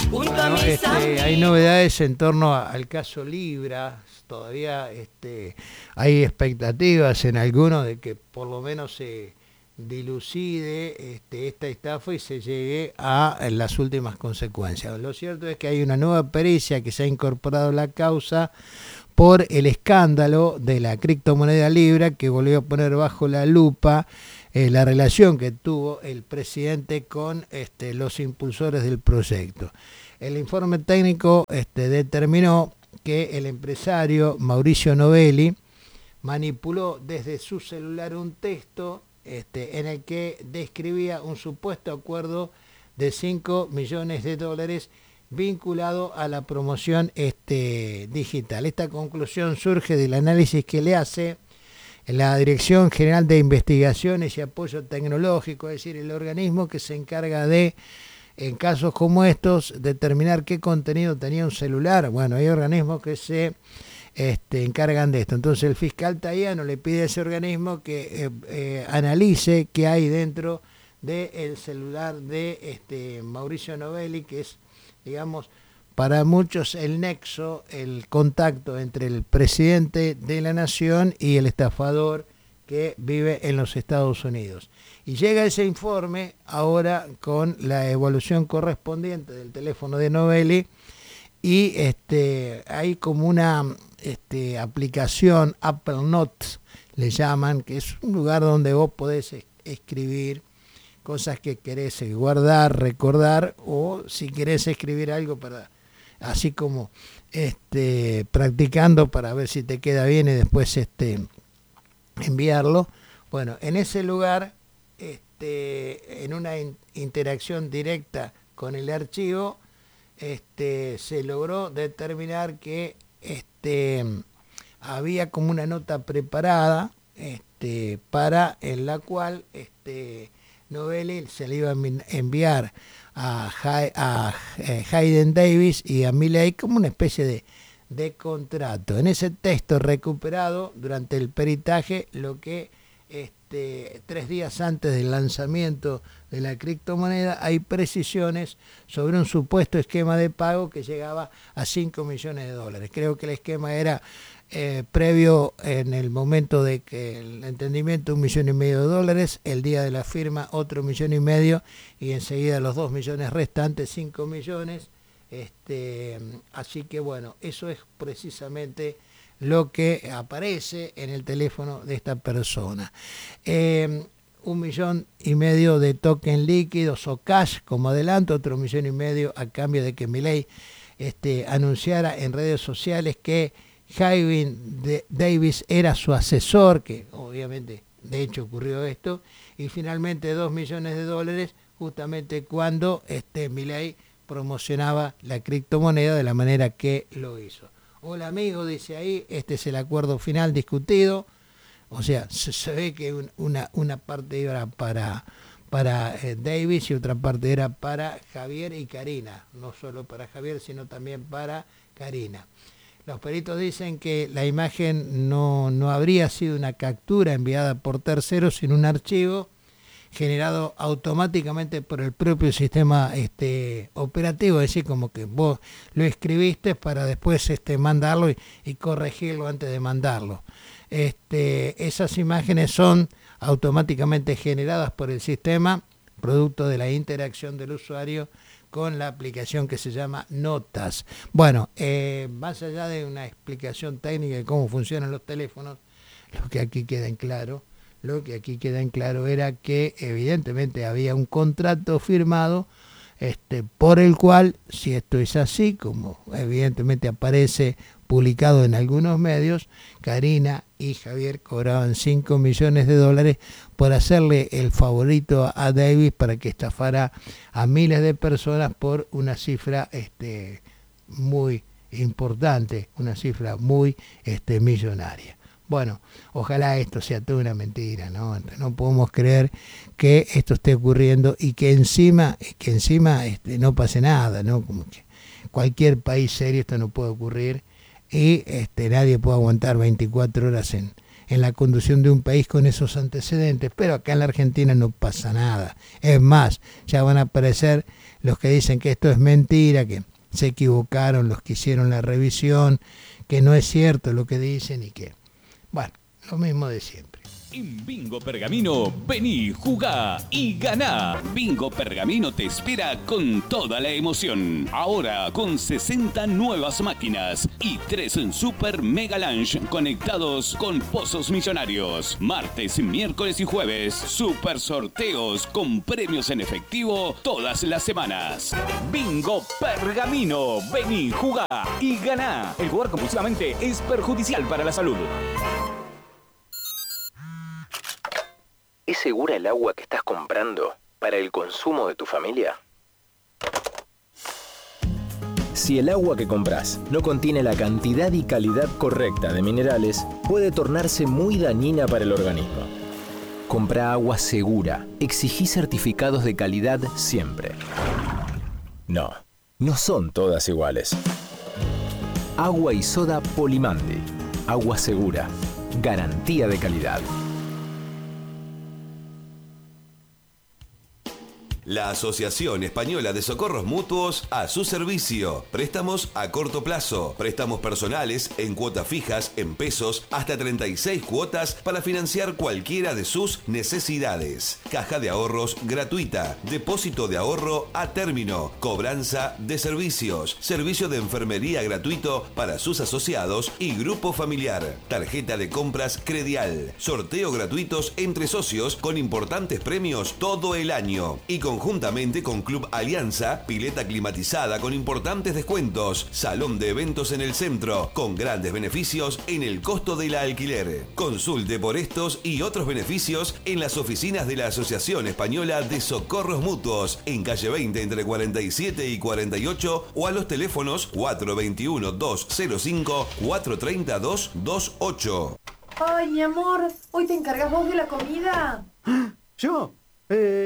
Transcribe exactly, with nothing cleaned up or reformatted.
Bueno, este, hay novedades en torno a- al caso Libra. Todavía este, hay expectativas en algunos de que por lo menos se dilucide este, esta estafa y se llegue a las últimas consecuencias. Lo cierto es que hay una nueva pericia que se ha incorporado a la causa por el escándalo de la criptomoneda Libra, que volvió a poner bajo la lupa eh, la relación que tuvo el presidente con este, los impulsores del proyecto. El informe técnico este, determinó que el empresario Mauricio Novelli manipuló desde su celular un texto este, en el que describía un supuesto acuerdo de cinco millones de dólares vinculado a la promoción este, digital. Esta conclusión surge del análisis que le hace la Dirección General de Investigaciones y Apoyo Tecnológico, es decir, el organismo que se encarga de, en casos como estos, determinar qué contenido tenía un celular. Bueno, hay organismos que se este, encargan de esto. Entonces el fiscal Tayano le pide a ese organismo que eh, eh, analice qué hay dentro del celular de este, Mauricio Novelli, que es, digamos, para muchos el nexo, el contacto entre el presidente de la nación y el estafador que vive en los Estados Unidos. Y llega ese informe ahora con la evolución correspondiente del teléfono de Novelli y este, hay como una este, aplicación, Apple Notes le llaman, que es un lugar donde vos podés escribir cosas que querés guardar, recordar, o si querés escribir algo para, así como este, practicando para ver si te queda bien y después este, enviarlo. Bueno, en ese lugar, este, en una in- interacción directa con el archivo, este, se logró determinar que este, había como una nota preparada este, para en la cual este, Novelli se le iba a enviar a, Hay- a eh, Hayden Davis y a Milley como una especie de, de contrato. En ese texto recuperado durante el peritaje, lo que este, tres días antes del lanzamiento de la criptomoneda hay precisiones sobre un supuesto esquema de pago que llegaba a cinco millones de dólares. Creo que el esquema era eh, previo en el momento de que el entendimiento un millón y medio de dólares, el día de la firma otro millón y medio y enseguida los dos millones restantes, cinco millones. Este, así que bueno, eso es precisamente lo que aparece en el teléfono de esta persona. Eh, un millón y medio de token líquidos o cash como adelanto, otro millón y medio a cambio de que Milley este, anunciara en redes sociales que Hayden Davis era su asesor, que obviamente de hecho ocurrió esto, y finalmente dos millones de dólares justamente cuando este, Milley promocionaba la criptomoneda de la manera que lo hizo. Hola amigo, dice ahí, este es el acuerdo final discutido. O sea, se, se ve que un, una, una parte era para, para eh, Davis y otra parte era para Javier y Karina. No solo para Javier, sino también para Karina. Los peritos dicen que la imagen no, no habría sido una captura enviada por terceros, sino un archivo generado automáticamente por el propio sistema este, operativo, es decir, como que vos lo escribiste para después este, mandarlo y, y corregirlo antes de mandarlo. Este, esas imágenes son automáticamente generadas por el sistema, producto de la interacción del usuario con la aplicación que se llama Notas. Bueno, eh, más allá de una explicación técnica de cómo funcionan los teléfonos, lo que aquí queda en claro, lo que aquí queda en claro era que evidentemente había un contrato firmado este, por el cual, si esto es así, como evidentemente aparece publicado en algunos medios, Karina y Javier cobraban cinco millones de dólares por hacerle el favorito a Davis para que estafara a miles de personas por una cifra este, muy importante, una cifra muy este, millonaria. Bueno, ojalá esto sea toda una mentira, ¿no? No podemos creer que esto esté ocurriendo y que encima, que encima este, no pase nada, ¿no? Como que cualquier país serio esto no puede ocurrir y este, nadie puede aguantar veinticuatro horas en, en la conducción de un país con esos antecedentes, pero acá en la Argentina no pasa nada. Es más, ya van a aparecer los que dicen que esto es mentira, que se equivocaron los que hicieron la revisión, que no es cierto lo que dicen y que, bueno, lo mismo de siempre. En Bingo Pergamino, vení, jugá y ganá. Bingo Pergamino te espera con toda la emoción. Ahora con sesenta nuevas máquinas y tres Super Mega Lunch conectados con pozos millonarios. Martes, miércoles y jueves, super sorteos con premios en efectivo todas las semanas. Bingo Pergamino, vení, jugá y ganá. El jugar compulsivamente es perjudicial para la salud. ¿Es segura el agua que estás comprando para el consumo de tu familia? Si el agua que compras no contiene la cantidad y calidad correcta de minerales, puede tornarse muy dañina para el organismo. Compra agua segura. Exigí certificados de calidad siempre. No, no son todas iguales. Agua y soda Polimandi. Agua segura. Garantía de calidad. La Asociación Española de Socorros Mutuos a su servicio. Préstamos a corto plazo, préstamos personales en cuotas fijas, en pesos, hasta treinta y seis cuotas para financiar cualquiera de sus necesidades. Caja de ahorros gratuita, depósito de ahorro a término, cobranza de servicios, servicio de enfermería gratuito para sus asociados y grupo familiar, tarjeta de compras Credial, sorteo gratuitos entre socios con importantes premios todo el año y con conjuntamente con Club Alianza, pileta climatizada con importantes descuentos, salón de eventos en el centro, con grandes beneficios en el costo del alquiler. Consulte por estos y otros beneficios en las oficinas de la Asociación Española de Socorros Mutuos, en calle veinte entre cuarenta y siete y cuarenta y ocho o a los teléfonos cuatro veintiuno, doscientos cinco, cuatro treinta, doscientos veintiocho. Ay, mi amor, ¿hoy te encargas vos de la comida? ¿Yo? Eh...